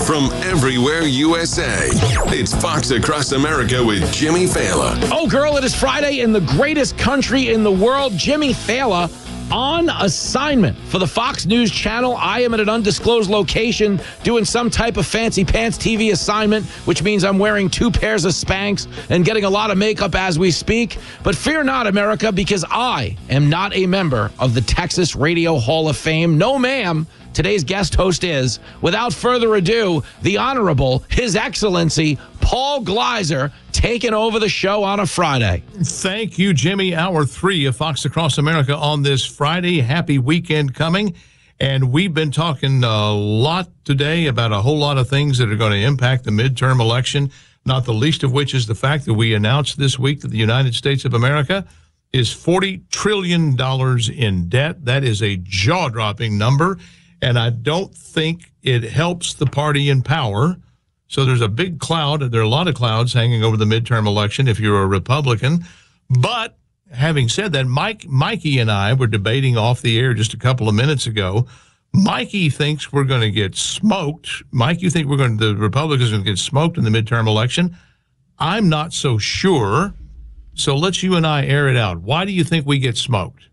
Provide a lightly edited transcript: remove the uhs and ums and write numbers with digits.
from everywhere USA. It's Fox Across America with Jimmy Fallon. Oh, girl, it is Friday in the greatest country in the world. Jimmy Fallon on assignment for the Fox News Channel. I am at an undisclosed location doing some type of fancy pants TV assignment, which means I'm wearing 2 pairs of Spanx and getting a lot of makeup as we speak. But fear not, America, because I am not a member of the Texas Radio Hall of Fame. No, ma'am. Today's guest host is, without further ado, the Honorable, His Excellency, Paul Gleiser, taking over the show on a Friday. Thank you, Jimmy. Hour 3 of Fox Across America on this Friday. Happy weekend coming. And we've been talking a lot today about a whole lot of things that are going to impact the midterm election, not the least of which is the fact that we announced this week that the United States of America is $40 trillion in debt. That is a jaw-dropping number. And I don't think it helps the party in power. So there's a big cloud. There are a lot of clouds hanging over the midterm election if you're a Republican. But having said that, Mikey and I were debating off the air just a couple of minutes ago. Mikey thinks we're going to get smoked. Mike, you think the Republicans are going to get smoked in the midterm election? I'm not so sure. So let's you and I air it out. Why do you think we get smoked?